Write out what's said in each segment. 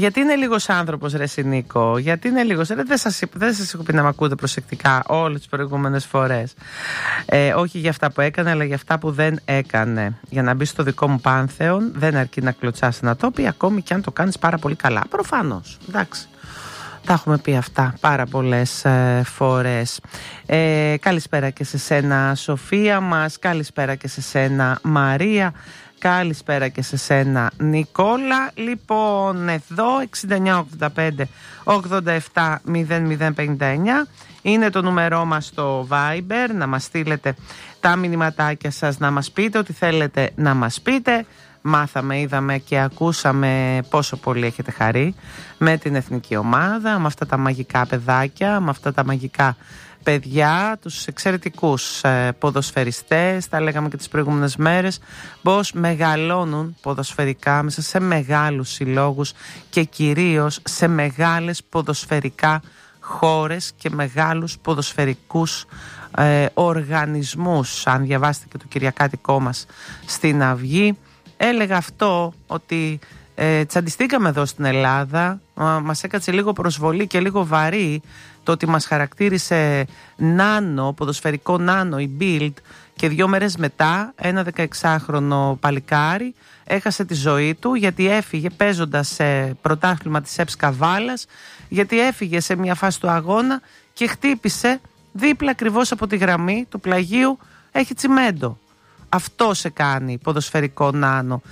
Γιατί είναι λίγος άνθρωπος, ρε Νίκο? Γιατί είναι λίγος? Δεν σας έχω πει να μ' ακούτε προσεκτικά όλες τις προηγούμενες φορές. Όχι για αυτά που έκανε, αλλά για αυτά που δεν έκανε. Για να μπει στο δικό μου πάνθεον δεν αρκεί να κλωτσάς ένα τόπι, ακόμη και αν το κάνεις πάρα πολύ καλά. Προφανώς, εντάξει. Τα έχουμε πει αυτά πάρα πολλές φορές. Καλησπέρα και σε σένα, Σοφία μας. Καλησπέρα και σε σένα, Μαρία. Καλησπέρα και σε σένα, Νικόλα. Λοιπόν, εδώ 6985 87 0059 είναι το νούμερό μας στο Viber. Να μας στείλετε τα μηνυματάκια σας, να μας πείτε ό,τι θέλετε να μας πείτε. Μάθαμε, είδαμε και ακούσαμε πόσο πολύ έχετε χαρεί με την εθνική ομάδα, με αυτά τα μαγικά παιδάκια, με αυτά τα μαγικά παιδιά, τους εξαιρετικούς ποδοσφαιριστές. Τα λέγαμε και τις προηγούμενες μέρες, πως μεγαλώνουν ποδοσφαιρικά μέσα σε μεγάλους συλλόγους και κυρίως σε μεγάλες ποδοσφαιρικά χώρες και μεγάλους ποδοσφαιρικούς οργανισμούς. Αν διαβάσετε και το κυριακάτικό μας στην Αυγή, έλεγα αυτό, ότι τσαντιστήκαμε εδώ στην Ελλάδα. Μας έκατσε λίγο προσβολή και λίγο βαρύ το ότι μας χαρακτήρισε νάνο, ποδοσφαιρικό νάνο η Bild, και 2 μέρες μετά ένα 16χρονο παλικάρι έχασε τη ζωή του γιατί έφυγε παίζοντας σε πρωτάθλημα της ΕΠΣ Καβάλας, γιατί έφυγε σε μια φάση του αγώνα και χτύπησε δίπλα ακριβώς από τη γραμμή του πλαγίου. Έχει τσιμέντο. Αυτό σε κάνει ποδοσφαιρικό νάνο.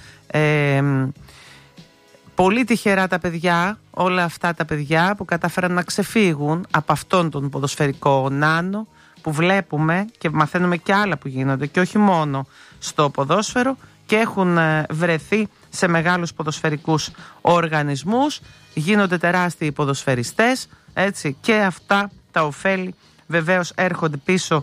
Πολύ τυχερά τα παιδιά, όλα αυτά τα παιδιά που κατάφεραν να ξεφύγουν από αυτόν τον ποδοσφαιρικό νάνο που βλέπουμε και μαθαίνουμε και άλλα που γίνονται και όχι μόνο στο ποδόσφαιρο, και έχουν βρεθεί σε μεγάλους ποδοσφαιρικούς οργανισμούς, γίνονται τεράστιοι ποδοσφαιριστές, έτσι, και αυτά τα ωφέλη βεβαίως έρχονται πίσω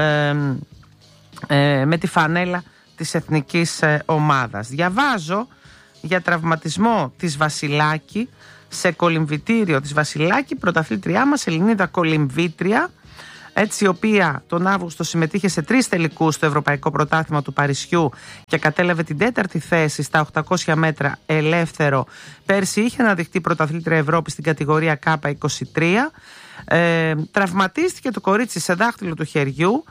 με τη φανέλα της εθνικής ομάδας. Διαβάζω για τραυματισμό της Βασιλάκη σε κολυμβητήριο της Βασιλάκη, πρωταθλήτριά μας, Ελληνίδα κολυμβήτρια, έτσι, η οποία τον Αύγουστο συμμετείχε σε 3 τελικούς στο Ευρωπαϊκό Πρωτάθλημα του Παρισιού και κατέλαβε την 4η θέση στα 800 μέτρα ελεύθερο. Πέρσι είχε αναδειχθεί πρωταθλήτρια Ευρώπη στην κατηγορία K23. Τραυματίστηκε το κορίτσι σε δάχτυλο του χεριού,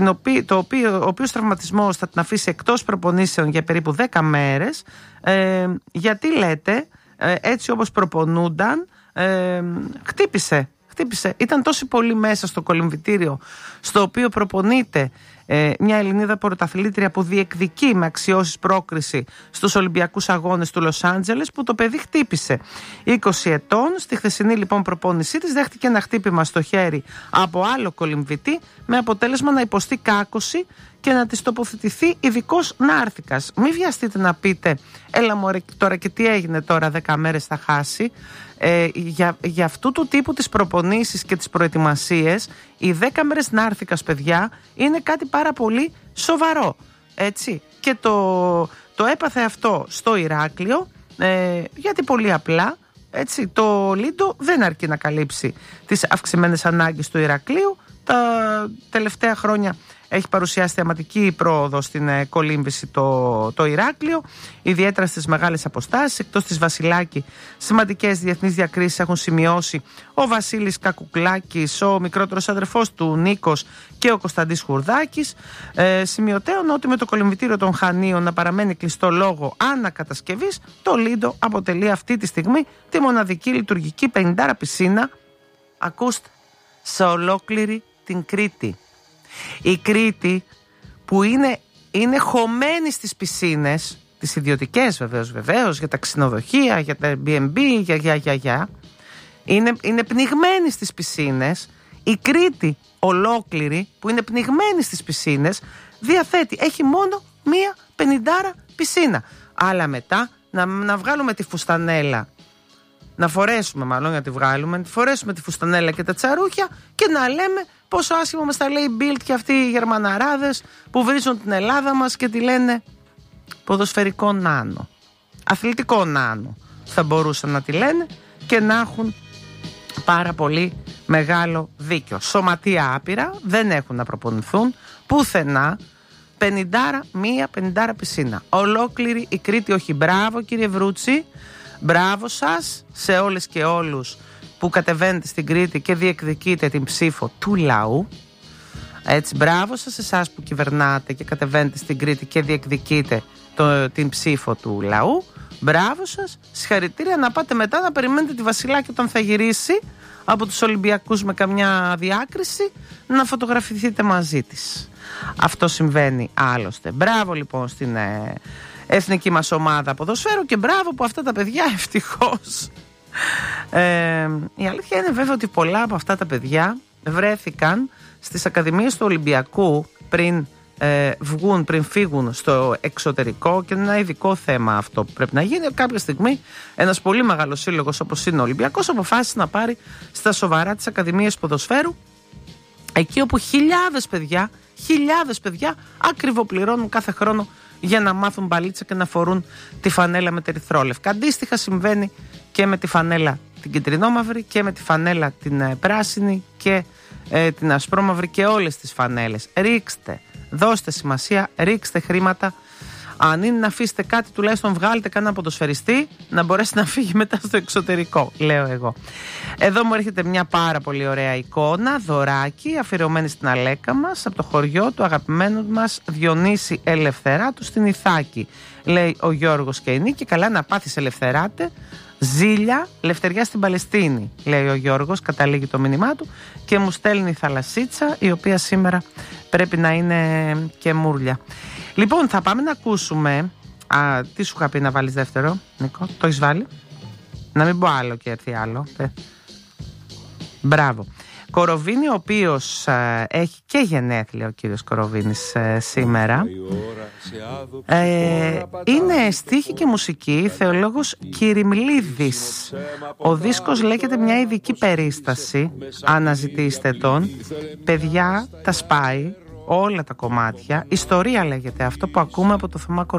ο οποίος τραυματισμός θα την αφήσει εκτός προπονήσεων για περίπου 10 μέρες. Γιατί λέτε, έτσι όπως προπονούνταν, χτύπησε. Ήταν τόσο πολύ μέσα στο κολυμβητήριο στο οποίο προπονείται μια Ελληνίδα πρωταθλήτρια που διεκδικεί με αξιώσεις πρόκριση στους Ολυμπιακούς Αγώνες του Λος Άντζελες, που το παιδί χτύπησε. 20 ετών, στη χθεσινή λοιπόν προπόνησή της δέχτηκε ένα χτύπημα στο χέρι από άλλο κολυμβητή, με αποτέλεσμα να υποστεί κάκωση και να της τοποθετηθεί ειδικός νάρθικας. Μην βιαστείτε να πείτε, έλα μωρέ τώρα και τι έγινε τώρα, 10 μέρες θα χάσει. Για αυτού του τύπου τις προπονήσεις και τις προετοιμασίες, οι 10 μέρες νάρθικας, παιδιά, είναι κάτι πάρα πολύ σοβαρό, έτσι. Και το έπαθε αυτό στο Ηράκλειο, γιατί πολύ απλά, έτσι, το Λίντο δεν αρκεί να καλύψει τις αυξημένες ανάγκες του Ηρακλείου. Τα τελευταία χρόνια έχει παρουσιάσει θεαματική πρόοδο στην κολύμβηση το Ηράκλειο, ιδιαίτερα στις μεγάλες αποστάσεις. Εκτός της Βασιλάκη, σημαντικές διεθνείς διακρίσεις έχουν σημειώσει ο Βασίλης Κακουκλάκης, ο μικρότερος αδερφός του Νίκος και ο Κωνσταντής Χουρδάκης. Σημειωτέων ότι με το κολυμβητήριο των Χανίων να παραμένει κλειστό λόγω ανακατασκευής, το Λίντο αποτελεί αυτή τη στιγμή τη μοναδική λειτουργική 50 πισίνα, ακούστε, σε ολόκληρη την Κρήτη. Η Κρήτη, που είναι χωμένη στις πισίνες, τις ιδιωτικές βεβαίως, για τα ξενοδοχεία, για τα Airbnb, είναι πνιγμένη στις πισίνες. Η Κρήτη ολόκληρη, που είναι πνιγμένη στις πισίνες, έχει μόνο μία 50 πισίνα. Αλλά μετά να βγάλουμε τη φουστανέλα, να φορέσουμε τη φουστανέλα και τα τσαρούχια και να λέμε πόσο άσχημα μας τα λέει η Bild και αυτοί οι γερμαναράδες που βρίζουν την Ελλάδα μας και τη λένε ποδοσφαιρικό νάνο, αθλητικό νάνο θα μπορούσαν να τη λένε, και να έχουν πάρα πολύ μεγάλο δίκιο. Σωματεία άπειρα, δεν έχουν να προπονηθούν πουθενά. 50 πισίνα, ολόκληρη η Κρήτη. Όχι, μπράβο κύριε Βρούτσι, Μπράβο σας σε όλες και όλους που κατεβαίνετε στην Κρήτη και διεκδικείτε την ψήφο του λαού. Έτσι, μπράβο σας εσάς που κυβερνάτε και κατεβαίνετε στην Κρήτη και διεκδικείτε την ψήφο του λαού. Μπράβο σας, συγχαρητήρια, να πάτε μετά να περιμένετε τη Βασιλάκη όταν θα γυρίσει από τους Ολυμπιακούς με καμιά διάκριση, να φωτογραφηθείτε μαζί της. Αυτό συμβαίνει άλλωστε. Μπράβο λοιπόν στην εθνική μας ομάδα ποδοσφαίρου και μπράβο που αυτά τα παιδιά ευτυχώς. Η αλήθεια είναι βέβαια ότι πολλά από αυτά τα παιδιά βρέθηκαν στις ακαδημίες του Ολυμπιακού πριν πριν φύγουν στο εξωτερικό, και είναι ένα ειδικό θέμα αυτό που πρέπει να γίνει. Κάποια στιγμή ένας πολύ μεγάλος σύλλογος όπως είναι ο Ολυμπιακός αποφάσισε να πάρει στα σοβαρά τις ακαδημίες ποδοσφαίρου, εκεί όπου χιλιάδες παιδιά ακριβοπληρώνουν κάθε χρόνο για να μάθουν μπαλίτσα και να φορούν τη φανέλα με τα ερυθρόλευκα. Αντίστοιχα συμβαίνει και με τη φανέλα την κεντρινόμαυρη και με τη φανέλα την πράσινη και την ασπρόμαυρη και όλες τις φανέλες. Ρίξτε, δώστε σημασία, ρίξτε χρήματα. Αν είναι να αφήσετε κάτι, τουλάχιστον βγάλετε κανένα ποδοσφαιριστή να μπορέσει να φύγει μετά στο εξωτερικό, λέω εγώ. Εδώ μου έρχεται μια πάρα πολύ ωραία εικόνα, δωράκι αφιερωμένη στην Αλέκα μας, από το χωριό του αγαπημένου μας Διονύση Ελευθεράτου στην Ιθάκη. Λέει ο Γιώργος και η Νίκη, καλά να πάθεις Ελευθεράτε, ζήλια, λευτεριά στην Παλαιστίνη, λέει ο Γιώργος, καταλήγει το μήνυμά του και μου στέλνει η θαλασσίτσα, η οποία σήμερα πρέπει να είναι καινούρια. Λοιπόν, θα πάμε να ακούσουμε. Τι σου είχα πει να βάλεις δεύτερο, Νίκο? Το έχεις βάλει? Να μην πω άλλο και έρθει άλλο. Μπράβο. Κοροβίνη, ο οποίος έχει και γενέθλια, ο κύριος Κοροβίνης σήμερα. Είναι στίχη και μουσική, θεολόγος Κυριμλίδης. Ο δίσκος λέγεται Μια ειδική περίσταση. Αναζητήστε τον. Παιδιά, τα σπάει όλα τα κομμάτια. Ιστορία λέγεται αυτό που ακούμε από το Θωμά